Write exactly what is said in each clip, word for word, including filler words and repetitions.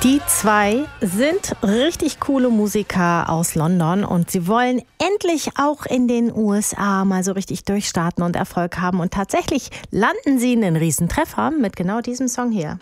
Die zwei sind richtig coole Musiker aus London und sie wollen endlich auch in den U S A mal so richtig durchstarten und Erfolg haben. Und tatsächlich landen sie einen Riesentreffer mit genau diesem Song hier.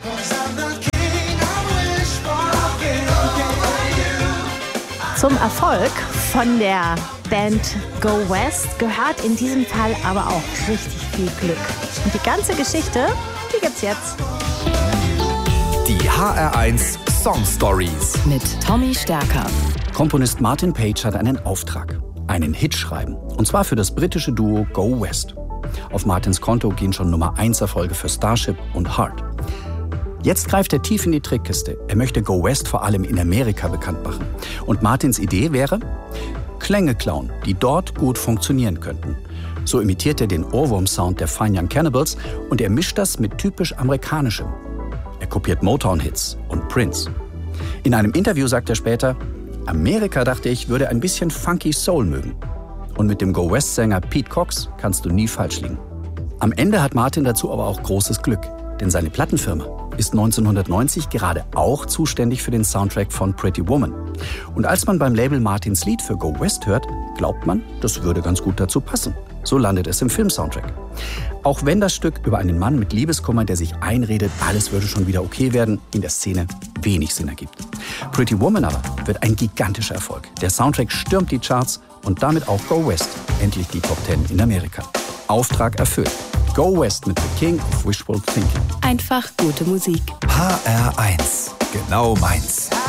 Zum Erfolg von der Band Go West gehört in diesem Fall aber auch richtig viel Glück. Und die ganze Geschichte, die gibt's jetzt. Die H R eins Song Stories mit Tommy Stärker. Komponist Martin Page hat einen Auftrag, einen Hit schreiben. Und zwar für das britische Duo Go West. Auf Martins Konto gehen schon Nummer eins Erfolge für Starship und Heart. Jetzt greift er tief in die Trickkiste. Er möchte Go West vor allem in Amerika bekannt machen. Und Martins Idee wäre, Klänge klauen, die dort gut funktionieren könnten. So imitiert er den Ohrwurm-Sound der Fine Young Cannibals und er mischt das mit typisch amerikanischem. Er kopiert Motown-Hits und Prince. In einem Interview sagt er später, Amerika, dachte ich, würde ein bisschen funky Soul mögen. Und mit dem Go West-Sänger Pete Cox kannst du nie falsch liegen. Am Ende hat Martin dazu aber auch großes Glück, denn seine Plattenfirma ist neunzehnhundertneunzig gerade auch zuständig für den Soundtrack von Pretty Woman. Und als man beim Label Martins Lied für Go West hört, glaubt man, das würde ganz gut dazu passen. So landet es im Film-Soundtrack. Auch wenn das Stück über einen Mann mit Liebeskummer, der sich einredet, alles würde schon wieder okay werden, in der Szene wenig Sinn ergibt. Pretty Woman aber wird ein gigantischer Erfolg. Der Soundtrack stürmt die Charts und damit auch Go West, endlich die Top Ten in Amerika. Auftrag erfüllt. Go West mit The King of Wishful Thinking. Einfach gute Musik. H R eins, genau meins.